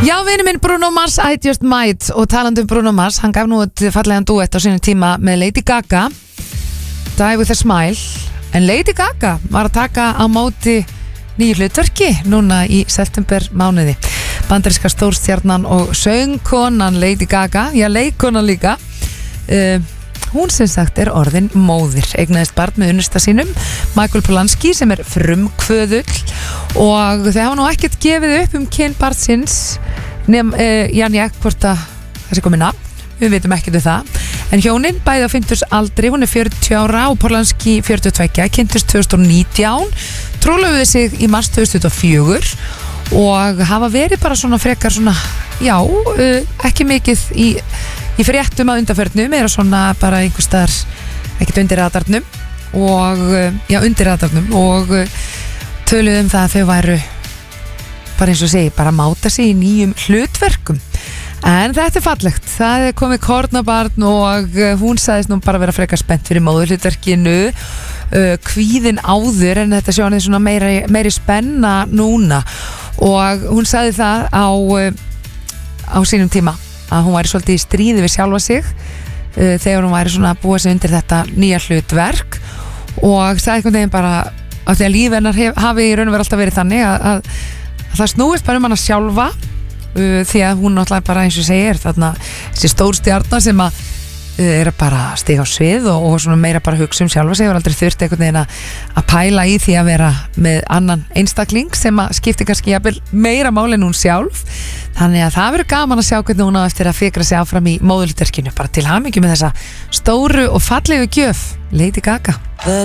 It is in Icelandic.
Já, vinur minn Bruno Mars, I Just Might. Og talandi Bruno Mars, hann gaf nú fallegan duett á sínum tíma með Lady Gaga, Die With A Smile. En Lady Gaga var að taka á móti nýju hlutverki núna í september mánuði. Bandaríska stórstjarnan og söngkonan Lady Gaga, já, leikkonan líka, hún sem sagt orðin móðir, eignaðist barn með unnusta sínum, Michael Polanski, sem frumkvöðull, og þau hafa nú ekkert gefið upp kyn barnsins Janja, hvort að það sé komið nafn, við vitum ekkert það, en hjónin bæði á 50 aldri, hún 40 ára og Polanski 42, kynntust 2019, trúlöfuðu sig í mars 2024 og hafa verið bara svona frekar svona, já, ekki mikið í fréttum að undanförnum, svona bara einhvers staðar, ekkert undir radarnum og, já, undir radarnum og töluðum það að þau væru bara eins og segi, bara að máta sig í nýjum hlutverkum. En þetta fallegt, það komið kornabarn og hún sagðist nú bara vera frekar spennt fyrir móðurhlutverkinu, kvíðin áður, en þetta sé hann svona meiri spenna núna, og hún sagði það á sínum tíma að hún væri svolítið í stríði við sjálfa sig þegar hún væri svona að búa sig undir þetta nýja hlutverk, og sagði einhvern veginn bara að því að líf hennar hafi í raun og veru alltaf verið þannig að það snúist bara hana sjálfa, því að hún náttúrulega bara eins og segir þarna þessi stórstjarna sem að bara stiga á svið og svona meira bara hugsa sjálfa sig, og aldrei þurft einhvern veginn að pæla í því að vera með annan einstakling sem að skipti kannski jafnvel meira máli en hún sjálf. Þannig að það verður gaman að sjá hvernig hún á eftir að fikra sig áfram í móðurhlutverkinu. Bara til hamingju með þessa stóru og fallegu gjöf, Lady Gaga.